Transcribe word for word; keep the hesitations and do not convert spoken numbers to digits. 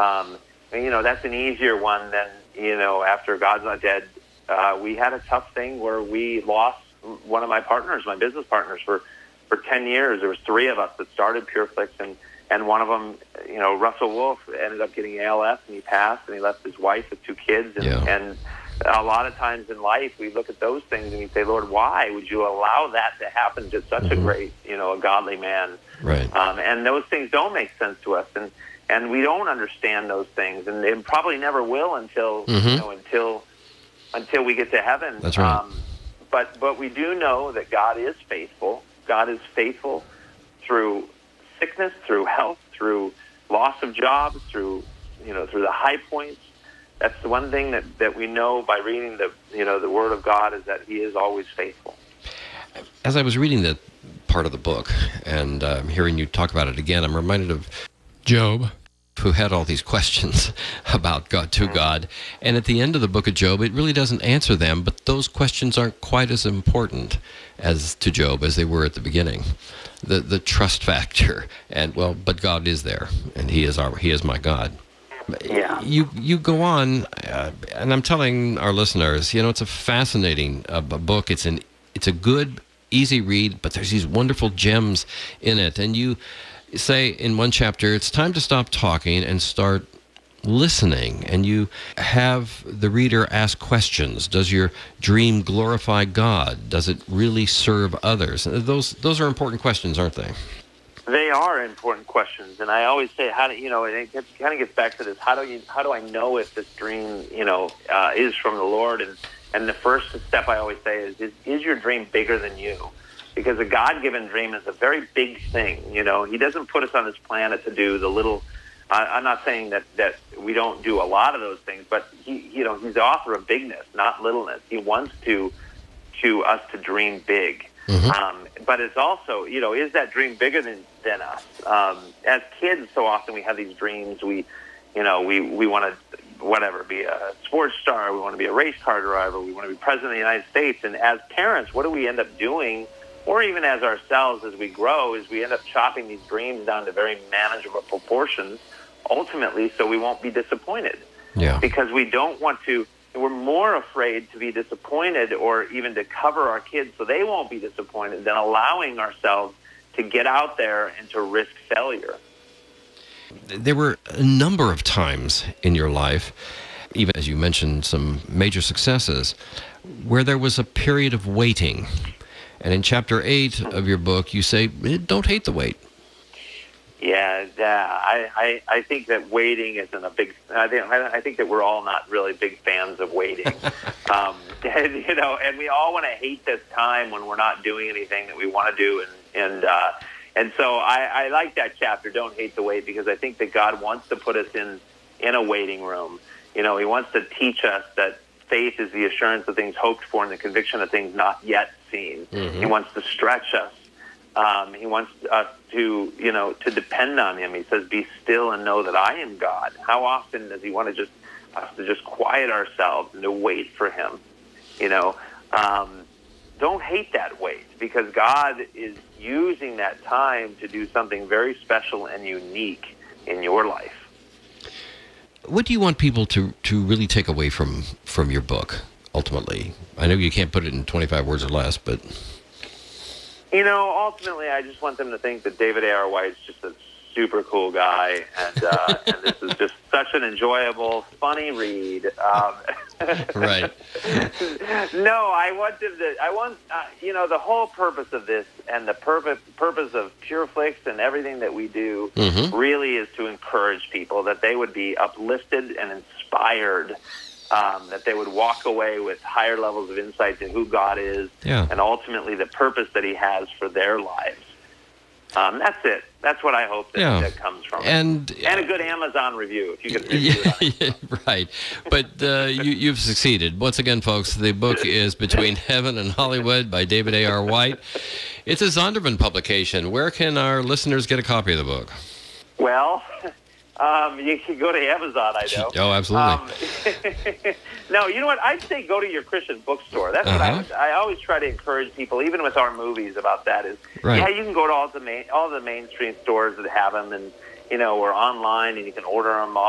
Um, and, you know, that's an easier one than, you know, after God's Not Dead. Uh, we had a tough thing where we lost one of my partners, my business partners, for, for ten years. There was three of us that started PureFlix, and, and one of them, you know, Russell Wolf, ended up getting A L S, and he passed, and he left his wife with two kids. And, yeah. and a lot of times in life, we look at those things and we say, Lord, why would you allow that to happen to such mm-hmm. a great, you know, a godly man? Right. Um, and those things don't make sense to us, and, and we don't understand those things, and it probably never will until, mm-hmm. you know, until, until we get to heaven. That's right. Um, but, but we do know that God is faithful. God is faithful through sickness, through health, through loss of jobs, through, you know, through the high points. That's the one thing that, that we know by reading the, you know, the Word of God, is that He is always faithful. As I was reading that part of the book and um, hearing you talk about it again, I'm reminded of Job, who had all these questions about God, to God. And at the end of the book of Job, it really doesn't answer them, but those questions aren't quite as important as to Job as they were at the beginning. The the trust factor, and well, but God is there, and He is our He is my God. Yeah. You you go on, uh, and I'm telling our listeners, you know, it's a fascinating uh, book. It's an it's a good, easy read, but there's these wonderful gems in it. And you say in one chapter, it's time to stop talking and start listening. And you have the reader ask questions. Does your dream glorify God? Does it really serve others? Those those are important questions, aren't they? They are important questions, and I always say, how do you know? And it gets, kind of gets back to this: how do you, how do I know if this dream, you know, uh, is from the Lord? And and the first step I always say is, is, is your dream bigger than you? Because a God-given dream is a very big thing. You know, He doesn't put us on this planet to do the little. Uh, I'm not saying that that we don't do a lot of those things, but He, you know, He's the author of bigness, not littleness. He wants to to us to dream big. Mm-hmm. Um, but it's also, you know, is that dream bigger than, than us? Um, as kids, so often we have these dreams. We, you know, we, we want to, whatever, be a sports star. We want to be a race car driver. We want to be president of the United States. And as parents, what do we end up doing, or even as ourselves as we grow, is we end up chopping these dreams down to very manageable proportions, ultimately, so we won't be disappointed. Yeah. Because we don't want to. We're more afraid to be disappointed, or even to cover our kids so they won't be disappointed, than allowing ourselves to get out there and to risk failure. There were a number of times in your life, even as you mentioned some major successes, where there was a period of waiting. And in chapter eight of your book, you say, don't hate the wait. Yeah, yeah. I, I, I think that waiting isn't a big. I think I think that we're all not really big fans of waiting. um, and, you know, and we all want to hate this time when we're not doing anything that we want to do, and and uh, and so I, I like that chapter. Don't hate the wait, because I think that God wants to put us in in a waiting room. You know, He wants to teach us that faith is the assurance of things hoped for and the conviction of things not yet seen. Mm-hmm. He wants to stretch us. Um, he wants us to, you know, to depend on Him. He says, "Be still and know that I am God." How often does He want to just us to just quiet ourselves and to wait for Him? You know, um, don't hate that wait, because God is using that time to do something very special and unique in your life. What do you want people to, to really take away from, from your book, ultimately? I know you can't put it in twenty-five words or less, but... You know, ultimately, I just want them to think that David A R. White is just a super cool guy, and uh, and this is just such an enjoyable, funny read. Um, right. No, I want them to. I want uh, you know, the whole purpose of this, and the purpose purpose of PureFlix and everything that we do, mm-hmm. really is to encourage people that they would be uplifted and inspired. Um, that they would walk away with higher levels of insight to who God is, yeah. and ultimately the purpose that He has for their lives. Um, that's it. That's what I hope that, yeah. that comes from and, it. And a good Amazon review, if you could review it. Yeah, right. But uh, you, you've succeeded. Once again, folks, the book is Between Heaven and Hollywood by David A R. White. It's a Zondervan publication. Where can our listeners get a copy of the book? Well... Um, you can go to Amazon, I know. Oh, absolutely. Um, no, you know what? I'd say go to your Christian bookstore. That's uh-huh. what I, I always try to encourage people, even with our movies, about that. Is right. yeah, you can go to all the main all the mainstream stores that have them, and you know, or online, and you can order them off